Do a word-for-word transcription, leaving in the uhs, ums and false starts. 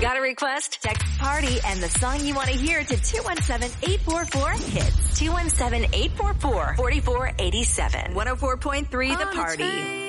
Got a request? Text party and the song you want to hear to two one seven, eight four four, hits. two one seven, eight four four, four four eight seven. one oh four point three The Party.